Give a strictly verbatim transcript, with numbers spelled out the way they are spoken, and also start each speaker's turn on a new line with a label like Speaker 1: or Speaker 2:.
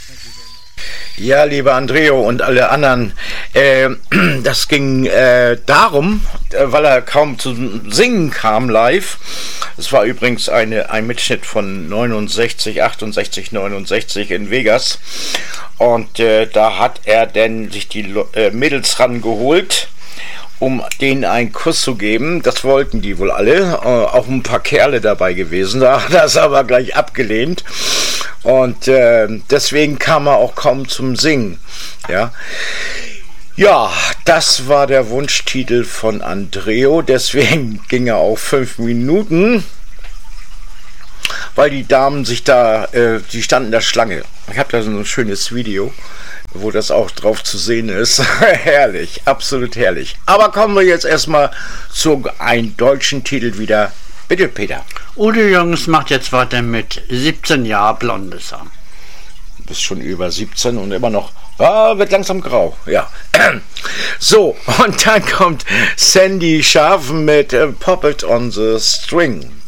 Speaker 1: Ja, lieber Andreo und alle anderen, äh, das ging äh, darum, äh, weil er kaum zum Singen kam live. Es war übrigens eine, ein Mitschnitt von neunundsechzig, achtundsechzig, neunundsechzig in Vegas. Und äh, da hat er denn sich die äh, Mädels rangeholt, um denen einen Kuss zu geben. Das wollten die wohl alle. Äh, auch ein paar Kerle dabei gewesen. Da hat er es aber gleich abgelehnt. Und äh, deswegen kam er auch kaum zum Singen. Ja. Ja, das war der Wunschtitel von Andreo. Deswegen ging er auf fünf Minuten. Weil die Damen sich da, äh, die standen der Schlange. Ich habe da so ein schönes Video, wo das auch drauf zu sehen ist. Herrlich, absolut herrlich. Aber kommen wir jetzt erstmal zu einem deutschen Titel wieder. Bitte, Peter.
Speaker 2: Udo Jürgens macht jetzt weiter mit siebzehn Jahre Blondes an.
Speaker 1: Du bist schon über siebzehn und immer noch, ah, wird langsam grau. Ja. So, und dann kommt Sandy Scharf mit uh, Puppet on the String.